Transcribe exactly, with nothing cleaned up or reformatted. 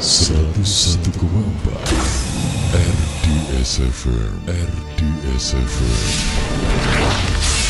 seratus satu koma empat R D S F M R D S F M